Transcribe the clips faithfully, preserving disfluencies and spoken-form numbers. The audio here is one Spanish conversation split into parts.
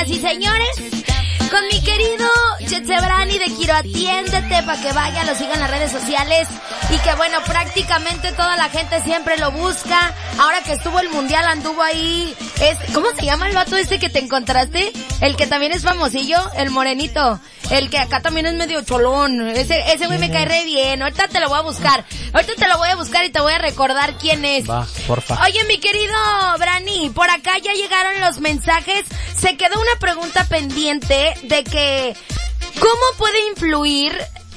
Señoras y señores, con mi querido Chetzebrani de Quiro Atiéndete, para que vaya, lo sigan en las redes sociales y que bueno, prácticamente toda la gente siempre lo busca. Ahora que estuvo el mundial anduvo ahí, es, ¿cómo se llama el vato este que te encontraste? El que también es famosillo, el morenito, el que acá también es medio cholón, ese ese güey me cae re bien. Ahorita te lo voy a buscar, ahorita te lo voy a buscar y te voy a recordar quién es. Va, porfa. Oye, mi querido Brani, por acá ya llegaron los mensajes. Se quedó una pregunta pendiente de que ¿cómo puede influir,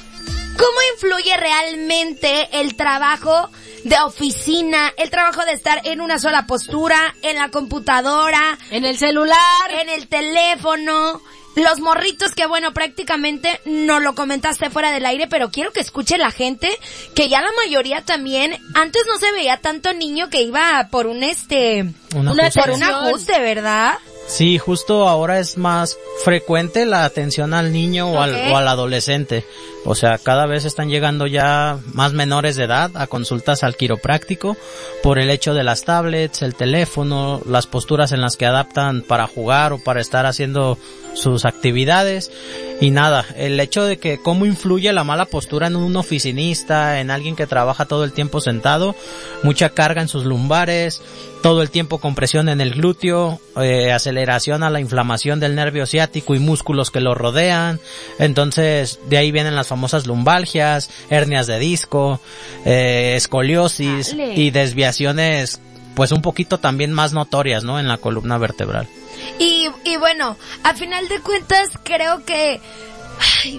cómo influye realmente el trabajo de oficina, el trabajo de estar en una sola postura, en la computadora, en el celular, en el teléfono? Los morritos que, bueno, prácticamente no lo comentaste fuera del aire, pero quiero que escuche la gente que ya la mayoría también, antes no se veía tanto niño que iba por un este, Una una, ajuste. por un ajuste, ¿verdad? Sí, justo ahora es más frecuente la atención al niño o, Okay. al, o al adolescente. O sea, cada vez están llegando ya más menores de edad a consultas al quiropráctico por el hecho de las tablets, el teléfono, las posturas en las que adaptan para jugar o para estar haciendo sus actividades. Y nada, el hecho de que cómo influye la mala postura en un oficinista, en alguien que trabaja todo el tiempo sentado, mucha carga en sus lumbares, todo el tiempo compresión en el glúteo, eh, aceleración a la inflamación del nervio ciático y músculos que lo rodean. Entonces, de ahí vienen las famosas lumbalgias, hernias de disco, eh, escoliosis Dale. y desviaciones, pues un poquito también más notorias, ¿no? En la columna vertebral. Y, y bueno, a final de cuentas creo que ay,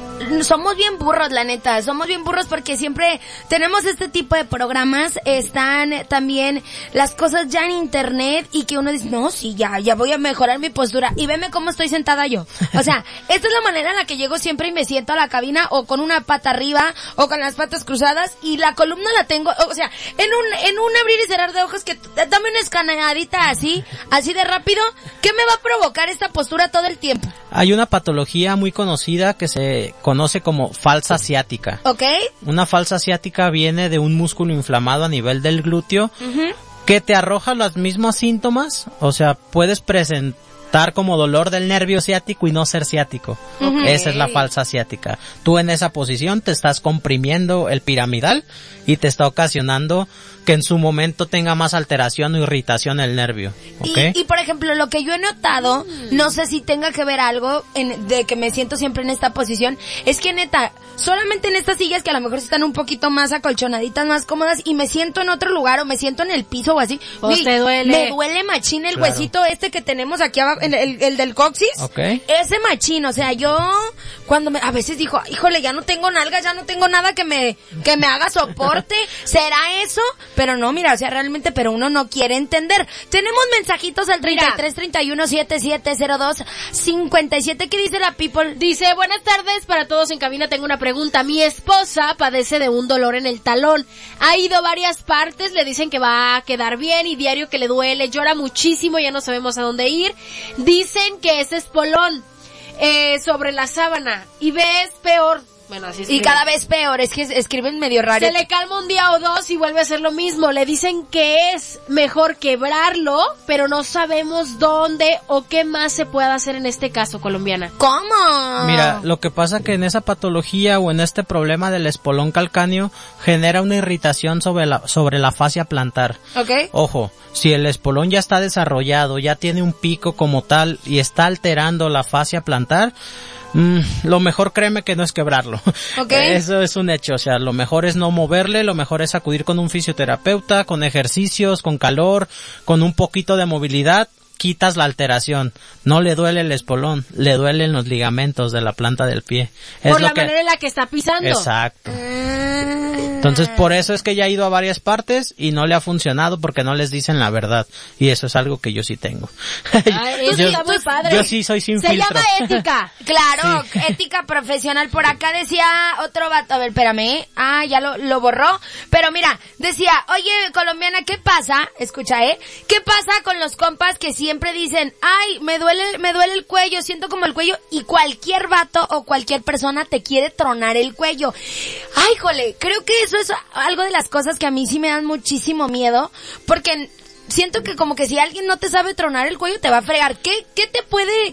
somos bien burros, la neta, somos bien burros porque siempre tenemos este tipo de programas, están también las cosas ya en internet y que uno dice, no, sí, ya, ya voy a mejorar mi postura y veme cómo estoy sentada yo. O sea, esta es la manera en la que llego siempre y me siento a la cabina o con una pata arriba o con las patas cruzadas y la columna la tengo, o sea, en un, en un abrir y cerrar de ojos que dame una escaneadita así, así de rápido, ¿qué me va a provocar esta postura todo el tiempo? Hay una patología muy conocida que se conoce como falsa ciática. ¿Ok? Una falsa ciática viene de un músculo inflamado a nivel del glúteo Uh-huh. que te arroja los mismos síntomas, o sea, puedes presentar como dolor del nervio ciático y no ser ciático. Ujú. Esa es la falsa ciática. Tú en esa posición te estás comprimiendo el piramidal y te está ocasionando que en su momento tenga más alteración o irritación el nervio. ¿Ok? Y, y por ejemplo, lo que yo he notado, no sé si tenga que ver algo en, de que me siento siempre en esta posición, es que neta, solamente en estas sillas que a lo mejor están un poquito más acolchonaditas, más cómodas, y me siento en otro lugar o me siento en el piso o así, Pues güey, te duele. me duele machín el Claro. huesito este que tenemos aquí abajo, el, el, el del coxis, Ok. ese machín, o sea, yo cuando me, a veces digo, híjole, ya no tengo nalgas, ya no tengo nada que me, que me haga soporte, ¿será eso? Pero no, mira, o sea, realmente, pero uno no quiere entender. Tenemos mensajitos al treinta y tres, treinta y uno, setenta y siete, cero dos, cincuenta y siete. ¿Qué dice la people? Dice, buenas tardes para todos en cabina, tengo una pregunta. Mi esposa padece de un dolor en el talón. Ha ido varias partes, le dicen que va a quedar bien y diario que le duele, llora muchísimo, ya no sabemos a dónde ir. Dicen que es espolón eh, sobre la sábana y ves peor. Bueno, así es. Y cada vez peor, es que escriben medio raro. Se le calma un día o dos y vuelve a hacer lo mismo. Le dicen que es mejor quebrarlo, pero no sabemos dónde o qué más se puede hacer en este caso, colombiana. ¿Cómo? Mira, lo que pasa que en esa patología o en este problema del espolón calcáneo genera una irritación sobre la, sobre la fascia plantar. ¿Ok? Ojo, si el espolón ya está desarrollado, ya tiene un pico como tal y está alterando la fascia plantar, Mm, lo mejor, créeme, que no es quebrarlo. Okay. Eso es un hecho, o sea, lo mejor es no moverle, lo mejor es acudir con un fisioterapeuta, con ejercicios, con calor, con un poquito de movilidad, quitas la alteración. No le duele el espolón, le duelen los ligamentos de la planta del pie. Es Por lo la que... manera en la que está pisando. Exacto. Mm. Entonces, por eso es que ya ha ido a varias partes y no le ha funcionado porque no les dicen la verdad. Y eso es algo que yo sí tengo. Ay, eso yo, está muy padre. yo sí soy sin Se filtro. llama ética. Claro, ética profesional. Por acá decía otro vato, a ver, espérame, ¿eh? Ah, ya lo, lo borró. Pero mira, decía, oye, colombiana, ¿qué pasa? Escucha, ¿eh? ¿Qué pasa con los compas que siempre dicen, ay, me duele, me duele el cuello, siento como el cuello, y cualquier vato o cualquier persona te quiere tronar el cuello? Ay, jole, creo que eso es algo de las cosas que a mí sí me dan muchísimo miedo, porque siento que como que si alguien no te sabe tronar el cuello te va a fregar. ¿Qué, qué te puede,